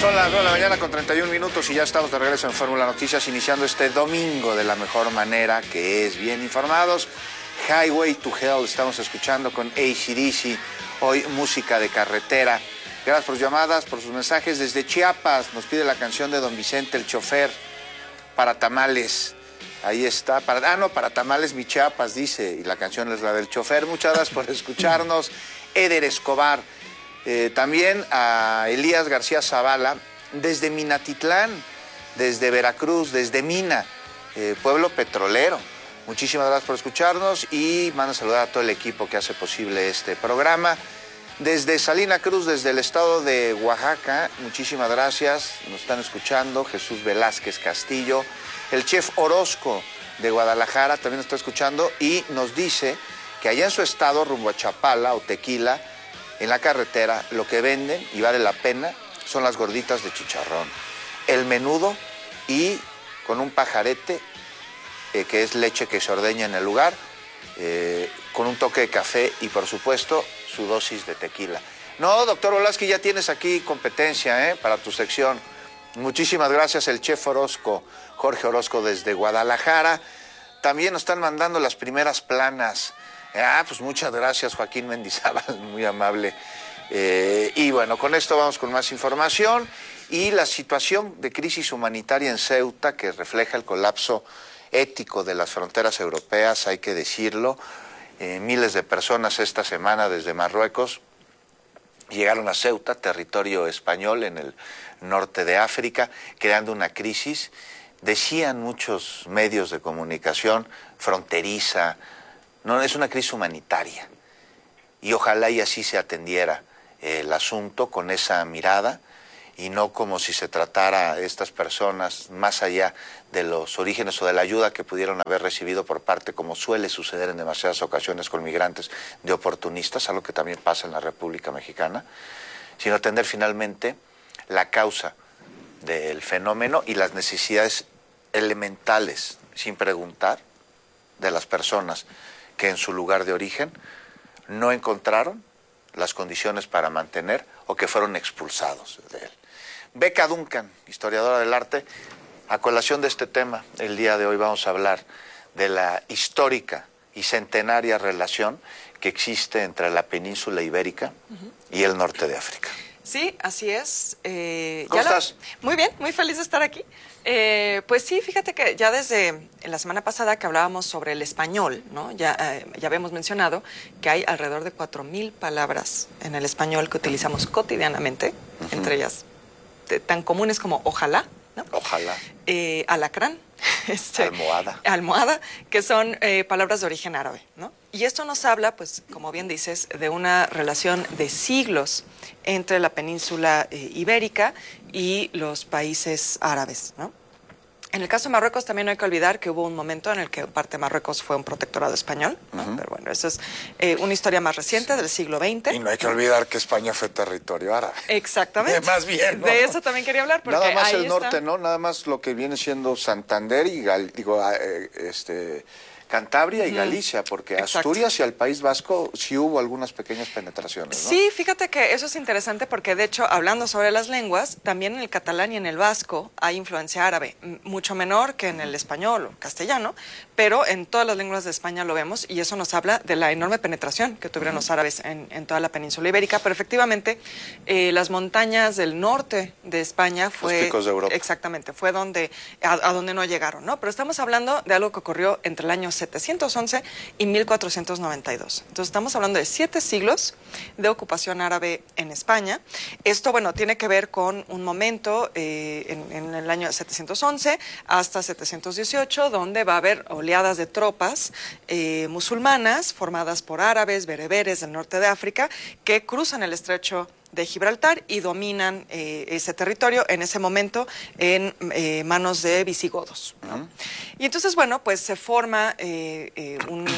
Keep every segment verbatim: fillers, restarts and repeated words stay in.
Son las nueve de la mañana con treinta y un minutos y ya estamos de regreso en Fórmula Noticias, iniciando este domingo de la mejor manera, que es bien informados. Highway to Hell estamos escuchando con A C D C, hoy música de carretera. Gracias por sus llamadas, por sus mensajes. Desde Chiapas nos pide la canción de Don Vicente, el chofer, para tamales. Ahí está. Para, ah, no, para tamales mi Chiapas, dice, y la canción es la del chofer. Muchas gracias por escucharnos. Eder Escobar. Eh, también a Elías García Zavala, desde Minatitlán, desde Veracruz, desde Mina, eh, pueblo petrolero. Muchísimas gracias por escucharnos y mando a saludar a todo el equipo que hace posible este programa. Desde Salina Cruz, desde el estado de Oaxaca, muchísimas gracias. Nos están escuchando Jesús Velázquez Castillo. El chef Orozco de Guadalajara también nos está escuchando y nos dice que allá en su estado, rumbo a Chapala o Tequila, en la carretera, lo que venden, y vale la pena, son las gorditas de chicharrón, el menudo y con un pajarete, eh, que es leche que se ordeña en el lugar, eh, con un toque de café y, por supuesto, su dosis de tequila. No, doctor Velázquez, ya tienes aquí competencia, ¿eh?, para tu sección. Muchísimas gracias, el chef Orozco, Jorge Orozco, desde Guadalajara. También nos están mandando las primeras planas. Ah, pues muchas gracias, Joaquín Mendizábal, muy amable. Eh, y bueno, con esto vamos con más información y la situación de crisis humanitaria en Ceuta, que refleja el colapso ético de las fronteras europeas, hay que decirlo. Eh, miles de personas esta semana desde Marruecos llegaron a Ceuta, territorio español en el norte de África, creando una crisis. Decían muchos medios de comunicación, fronteriza. No, es una crisis humanitaria y ojalá y así se atendiera eh, el asunto con esa mirada y no como si se tratara a estas personas más allá de los orígenes o de la ayuda que pudieron haber recibido por parte, como suele suceder en demasiadas ocasiones con migrantes, de oportunistas, algo que también pasa en la República Mexicana, sino atender finalmente la causa del fenómeno y las necesidades elementales, sin preguntar, de las personas que en su lugar de origen no encontraron las condiciones para mantener o que fueron expulsados de él. Beca Duncan, historiadora del arte, a colación de este tema, el día de hoy vamos a hablar de la histórica y centenaria relación que existe entre la península ibérica uh-huh. y el norte de África. Sí, así es. Eh, ¿Cómo ya estás? Lo... Muy bien, muy feliz de estar aquí. Eh, pues sí, fíjate que ya desde la semana pasada que hablábamos sobre el español, ¿no? Ya, eh, ya habíamos mencionado que hay alrededor de cuatro mil palabras en el español que utilizamos cotidianamente, uh-huh. entre ellas de, tan comunes como ojalá, ¿no? Ojalá. Eh, alacrán. Este, almohada. Almohada, que son eh, palabras de origen árabe, ¿no? Y esto nos habla, pues, como bien dices, de una relación de siglos entre la península eh, ibérica y los países árabes, ¿no? En el caso de Marruecos también no hay que olvidar que hubo un momento en el que parte de Marruecos fue un protectorado español, ¿no? Uh-huh. Pero bueno, eso es eh, una historia más reciente, sí. del siglo veinte. Y no hay que olvidar que España fue territorio árabe. Exactamente. Eh, más bien, ¿no? De eso también quería hablar. Porque nada más ahí el está... norte, ¿no? Nada más lo que viene siendo Santander y Gal... digo, eh, este... Cantabria y Galicia, porque Exacto. Asturias y al País Vasco sí hubo algunas pequeñas penetraciones, ¿no? Sí, fíjate que eso es interesante porque, de hecho, hablando sobre las lenguas, también en el catalán y en el vasco hay influencia árabe, mucho menor que en el español o castellano, pero en todas las lenguas de España lo vemos y eso nos habla de la enorme penetración que tuvieron uh-huh. los árabes en, en toda la península ibérica, pero efectivamente eh, las montañas del norte de España fue... Los picos de Europa. Exactamente, fue donde, a, a donde no llegaron, ¿no? Pero estamos hablando de algo que ocurrió entre el año setecientos once y mil cuatrocientos noventa y dos. Entonces estamos hablando de siete siglos de ocupación árabe en España. Esto, bueno, tiene que ver con un momento eh, en, en el año setecientos once hasta setecientos dieciocho, donde va a haber oleadas de tropas eh, musulmanas formadas por árabes, bereberes del norte de África, que cruzan el estrecho de Gibraltar y dominan eh, ese territorio en ese momento en eh, manos de visigodos, ¿no? Uh-huh. Y entonces, bueno, pues se forma eh, eh, un,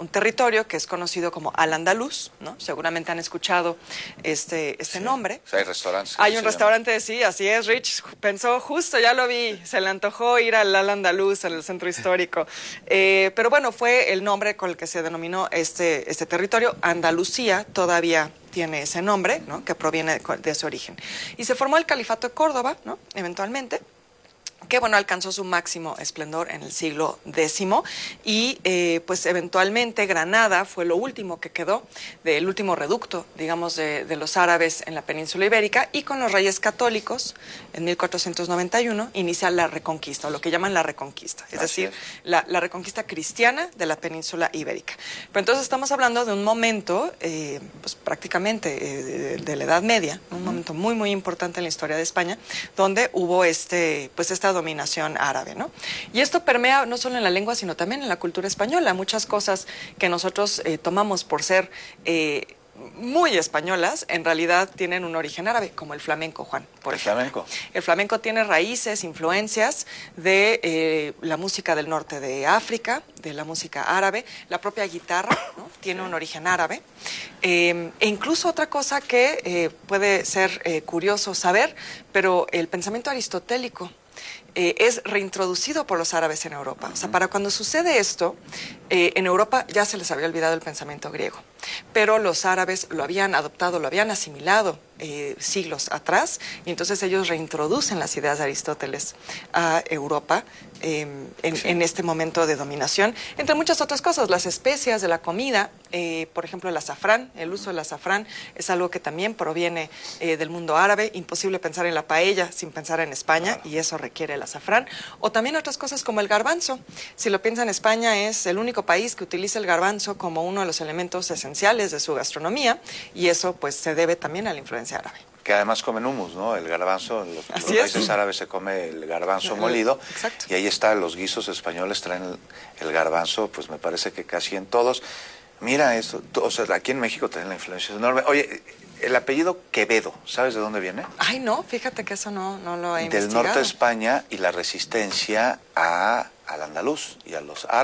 un territorio que es conocido como Al-Andalus, ¿no? Seguramente han escuchado este, este Sí. nombre. O sea, hay restaurantes. Hay un restaurante, sí, así es, Rich pensó, justo, ya lo vi, se le antojó ir al Al-Andalus, en el centro histórico. Eh, pero bueno, fue el nombre con el que se denominó este, este territorio. Andalucía todavía tiene ese nombre, ¿no? Que proviene de, de ese origen. Y se formó el Califato de Córdoba, ¿no? Eventualmente, que bueno, alcanzó su máximo esplendor en el siglo décimo y eh, pues eventualmente Granada fue lo último que quedó, del último reducto, digamos, de, de los árabes en la península ibérica, y con los reyes católicos en mil cuatrocientos noventa y uno inicia la reconquista, o lo que llaman la reconquista, es Así decir, es. la, la reconquista cristiana de la península ibérica. Pero entonces estamos hablando de un momento, eh, pues prácticamente eh, de, de la Edad Media, un uh-huh. momento muy, muy importante en la historia de España, donde hubo este, pues esta dominación árabe, ¿no? Y esto permea no solo en la lengua, sino también en la cultura española. Muchas cosas que nosotros eh, tomamos por ser eh, muy españolas, en realidad tienen un origen árabe, como el flamenco, Juan, por ¿El ejemplo. flamenco? El flamenco tiene raíces, influencias de eh, la música del norte de África, de la música árabe. La propia guitarra, ¿no? Tiene un origen árabe. Eh, e incluso otra cosa que eh, puede ser eh, curioso saber, pero el pensamiento aristotélico Eh, es reintroducido por los árabes en Europa. O sea, para cuando sucede esto, eh, en Europa ya se les había olvidado el pensamiento griego, pero los árabes lo habían adoptado, lo habían asimilado eh, siglos atrás, y entonces ellos reintroducen las ideas de Aristóteles a Europa eh, en, sí. en este momento de dominación, entre muchas otras cosas. Las especias de la comida, eh, por ejemplo, el azafrán, el uso del azafrán es algo que también proviene eh, del mundo árabe. Imposible pensar en la paella sin pensar en España, claro. Y eso requiere el azafrán. O también otras cosas como el garbanzo. Si lo piensan, España es el único país que utiliza el garbanzo como uno de los elementos esenciales de su gastronomía, y eso pues se debe también a la influencia árabe. Que además comen hummus, ¿no? El garbanzo, en los, los Así países es. árabes se come el garbanzo molido. Exacto. Y ahí está, los guisos españoles traen el, el garbanzo, pues me parece que casi en todos. Mira eso, o sea, aquí en México también la influencia es enorme. Oye, el apellido Quevedo, ¿sabes de dónde viene? Ay, no, fíjate que eso no, no lo he Del investigado. norte de España, y la resistencia a, al andaluz y a los árabes.